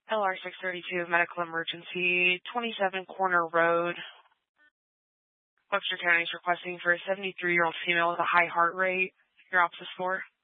LR 632, medical emergency, 27 Corner Road. Webster County is requesting for a 73-year-old female with a high heart rate. Your office for?